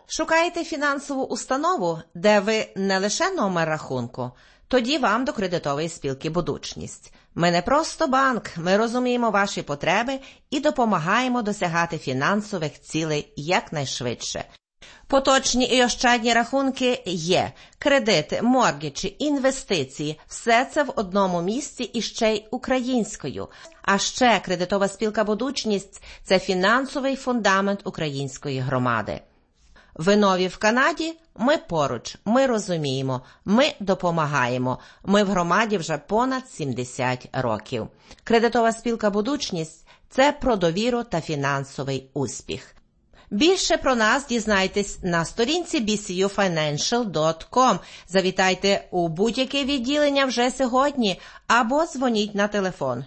Шукаєте фінансову установу, де ви не лише номер рахунку? Тоді вам до кредитової спілки «Будучність». Ми не просто банк, ми розуміємо ваші потреби і допомагаємо досягати фінансових цілей якнайшвидше. Поточні і ощадні рахунки є, кредити, моргіджі, інвестиції – все це в одному місці і ще й українською. А ще кредитова спілка «Будучність» – це фінансовий фундамент української громади. Ви нові в Канаді? Ми поруч, ми розуміємо, ми допомагаємо. Ми в громаді вже понад 70 років. Кредитова спілка «Будучність» – це про довіру та фінансовий успіх. Більше про нас дізнайтесь на сторінці bcufinancial.com. Завітайте у будь-яке відділення вже сьогодні або дзвоніть на телефон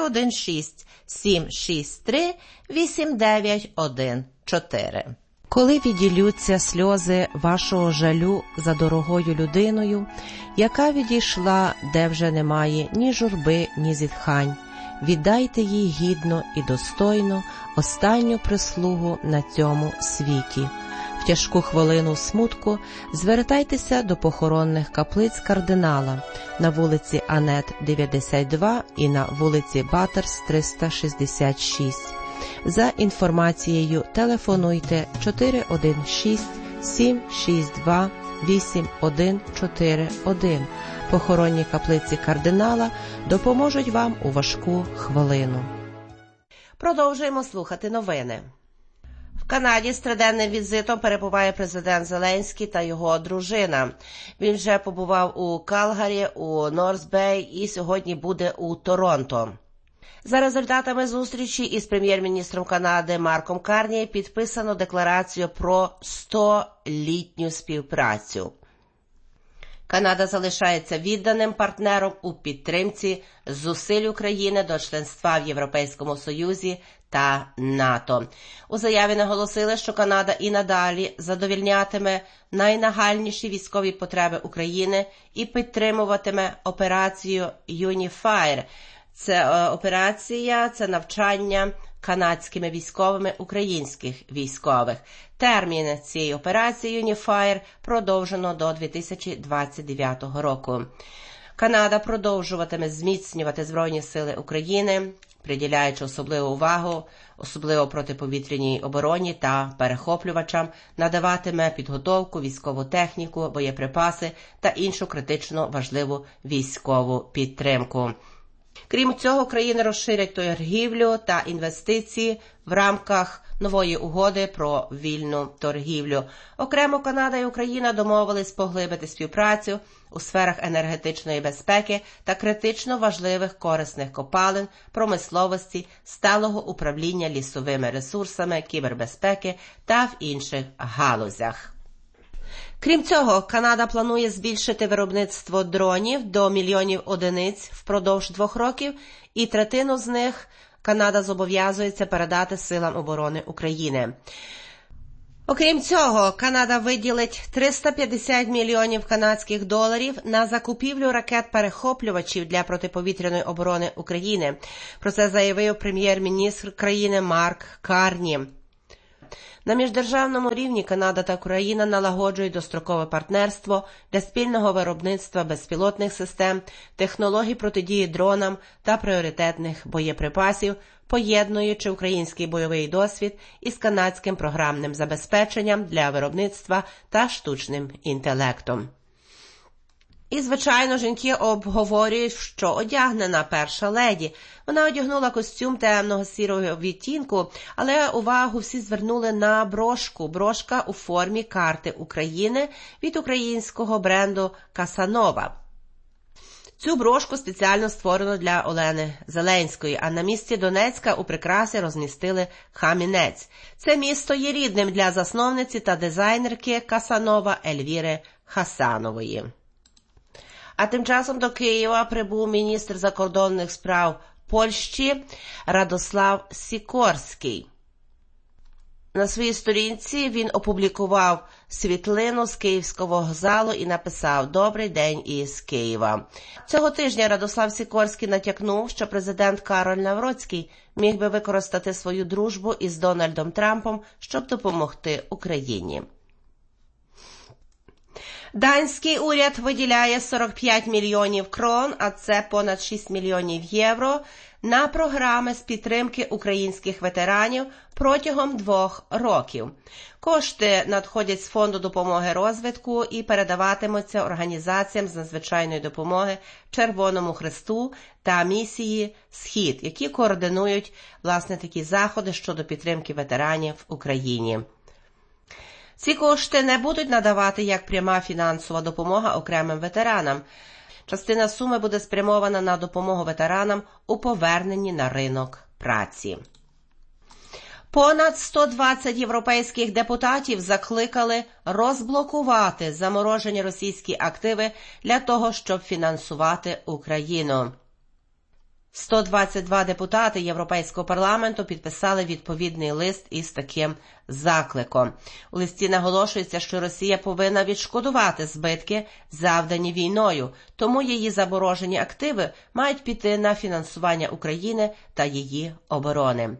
416-763-8914. Коли віділються сльози вашого жалю за дорогою людиною, яка відійшла, де вже немає ні журби, ні зітхань, віддайте їй гідно і достойно останню прислугу на цьому світі. В тяжку хвилину смутку звертайтеся до похоронних каплиць кардинала на вулиці Анет, 92 і на вулиці Баттерс, 366. За інформацією телефонуйте 416-762-8141. Похоронні каплиці кардинала допоможуть вам у важку хвилину. Продовжуємо слухати новини. В Канаді з триденним візитом перебуває президент Зеленський та його дружина. Він вже побував у Калгарі, у Норс-Бей і сьогодні буде у Торонто. За результатами зустрічі із прем'єр-міністром Канади Марком Карні підписано декларацію про 100-літню співпрацю. Канада залишається відданим партнером у підтримці зусиль України до членства в Європейському Союзі та НАТО. У заяві наголосили, що Канада і надалі задовольнятиме найнагальніші військові потреби України і підтримуватиме операцію «Юніфайр». Це навчання канадськими військовими українських військових. Термін цієї операції «Юніфайр» продовжено до 2029 року. Канада продовжуватиме зміцнювати Збройні сили України, приділяючи особливу увагу, особливо протиповітряній обороні та перехоплювачам, надаватиме підготовку, військову техніку, боєприпаси та іншу критично важливу військову підтримку. Крім цього, країни розширять торгівлю та інвестиції в рамках нової угоди про вільну торгівлю. Окремо Канада і Україна домовились поглибити співпрацю у сферах енергетичної безпеки та критично важливих корисних копалин, промисловості, сталого управління лісовими ресурсами, кібербезпеки та в інших галузях. Крім цього, Канада планує збільшити виробництво дронів до 1 мільйонів одиниць впродовж 2 років, і третину з них Канада зобов'язується передати силам оборони України. Окрім цього, Канада виділить 350 мільйонів канадських доларів на закупівлю ракет-перехоплювачів для протиповітряної оборони України. Про це заявив прем'єр-міністр країни Марк Карні. На міждержавному рівні Канада та Україна налагоджують дострокове партнерство для спільного виробництва безпілотних систем, технологій протидії дронам та пріоритетних боєприпасів, поєднуючи український бойовий досвід із канадським програмним забезпеченням для виробництва та штучним інтелектом. І, звичайно, жінки обговорюють, що одягнена перша леді. Вона одягнула костюм темного сірого відтінку, але увагу всі звернули на брошку. Брошка у формі карти України від українського бренду «Касанова». Цю брошку спеціально створено для Олени Зеленської, а на місці Донецька у прикрасі розмістили Кам'янець. Це місто є рідним для засновниці та дизайнерки «Касанова» Ельвіри Хасанової. А тим часом до Києва прибув міністр закордонних справ Польщі Радослав Сікорський. На своїй сторінці він опублікував світлину з Київського вокзалу і написав «Добрий день із Києва». Цього тижня Радослав Сікорський натякнув, що президент Кароль Навроцький міг би використати свою дружбу із Дональдом Трампом, щоб допомогти Україні. Данський уряд виділяє 45 мільйонів крон, а це понад 6 мільйонів євро, на програми з підтримки українських ветеранів протягом 2 років. Кошти надходять з Фонду допомоги розвитку і передаватимуться організаціям з надзвичайної допомоги Червоному Хресту та місії «Схід», які координують, такі заходи щодо підтримки ветеранів в Україні. Ці кошти не будуть надавати як пряма фінансова допомога окремим ветеранам. Частина суми буде спрямована на допомогу ветеранам у поверненні на ринок праці. Понад 120 європейських депутатів закликали розблокувати заморожені російські активи для того, щоб фінансувати Україну. 122 депутати Європейського парламенту підписали відповідний лист із таким закликом. У листі наголошується, що Росія повинна відшкодувати збитки, завдані війною, тому її заморожені активи мають піти на фінансування України та її оборони.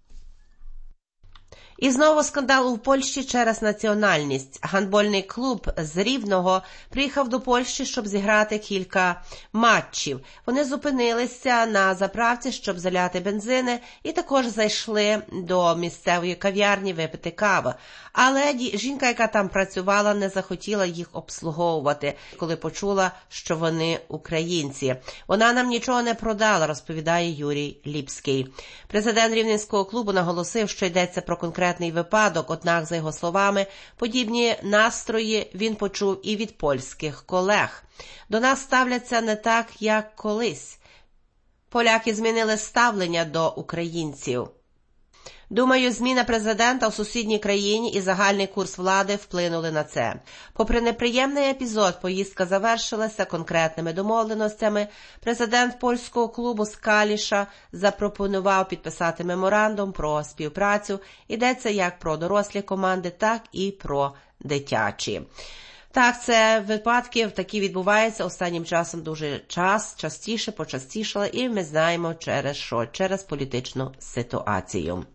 І знову скандал у Польщі через національність. Гандбольний клуб з Рівного приїхав до Польщі, щоб зіграти кілька матчів. Вони зупинилися на заправці, щоб заляти бензини, і також зайшли до місцевої кав'ярні випити каву. Але жінка, яка там працювала, не захотіла їх обслуговувати, коли почула, що вони українці. Вона нам нічого не продала, розповідає Юрій Ліпський. Президент Рівненського клубу наголосив, що йдеться про конкретний випадок, однак, за його словами, подібні настрої він почув і від польських колег. До нас ставляться не так, як колись. Поляки змінили ставлення до українців. Думаю, зміна президента у сусідній країні і загальний курс влади вплинули на це. Попри неприємний епізод, поїздка завершилася конкретними домовленостями. Президент польського клубу з Каліша запропонував підписати меморандум про співпрацю. Йдеться як про дорослі команди, так і про дитячі. Так, це випадки такі відбуваються останнім часом дуже частіше, почастішало, і ми знаємо через що? Через політичну ситуацію.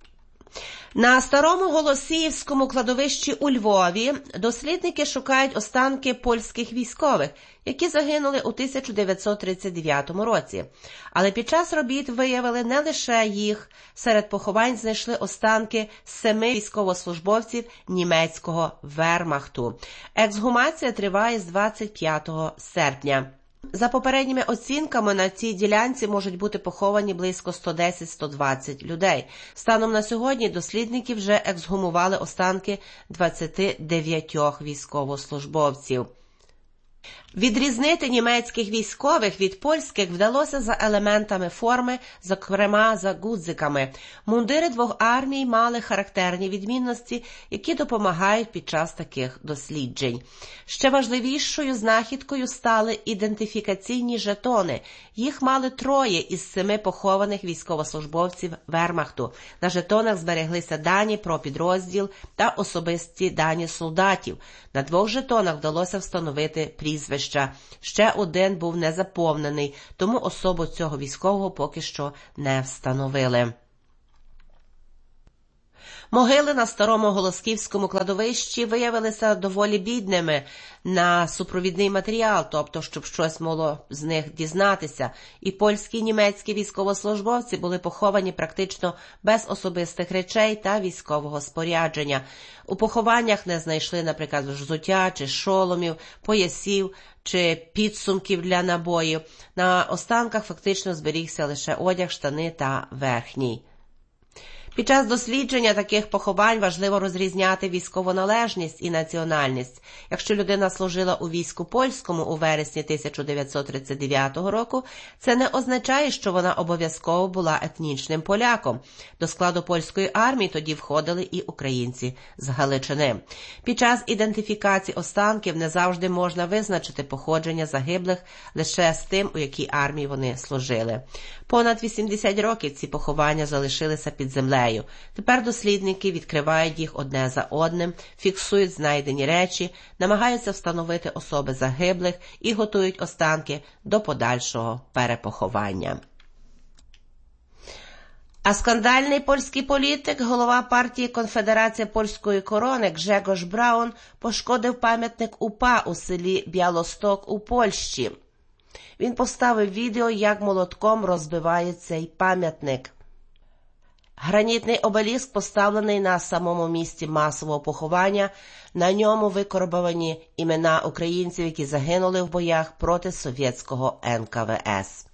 На Старому Голосіївському кладовищі у Львові дослідники шукають останки польських військових, які загинули у 1939 році. Але під час робіт виявили не лише їх. Серед поховань знайшли останки 7 військовослужбовців німецького вермахту. Ексгумація триває з 25 серпня. За попередніми оцінками, на цій ділянці можуть бути поховані близько 110-120 людей. Станом на сьогодні дослідники вже ексгумували останки 29 військовослужбовців. Відрізнити німецьких військових від польських вдалося за елементами форми, зокрема за гудзиками. Мундири двох армій мали характерні відмінності, які допомагають під час таких досліджень. Ще важливішою знахідкою стали ідентифікаційні жетони. Їх мали 3 із 7 похованих військовослужбовців вермахту. На жетонах збереглися дані про підрозділ та особисті дані солдатів. На 2 жетонах вдалося встановити прізвище. Ще один був не заповнений, тому особу цього військового поки що не встановили. Могили на Старому Голосківському кладовищі виявилися доволі бідними на супровідний матеріал, тобто, щоб щось могло з них дізнатися. І польські, і німецькі військовослужбовці були поховані практично без особистих речей та військового спорядження. У похованнях не знайшли, наприклад, взуття чи шоломів, поясів чи підсумків для набоїв. На останках фактично зберігся лише одяг, штани та верхній. Під час дослідження таких поховань важливо розрізняти військову належність і національність. Якщо людина служила у війську польському у вересні 1939 року, це не означає, що вона обов'язково була етнічним поляком. До складу польської армії тоді входили і українці з Галичини. Під час ідентифікації останків не завжди можна визначити походження загиблих лише з тим, у якій армії вони служили. Понад 80 років ці поховання залишилися під землею. Тепер дослідники відкривають їх одне за одним, фіксують знайдені речі, намагаються встановити особи загиблих і готують останки до подальшого перепоховання. А скандальний польський політик, голова партії Конфедерація польської корони Гжегош Браун пошкодив пам'ятник УПА у селі Бялосток у Польщі. Він поставив відео, як молотком розбиває цей пам'ятник. Гранітний обеліск поставлений на самому місці масового поховання. На ньому викарбовані імена українців, які загинули в боях проти совєтського НКВС.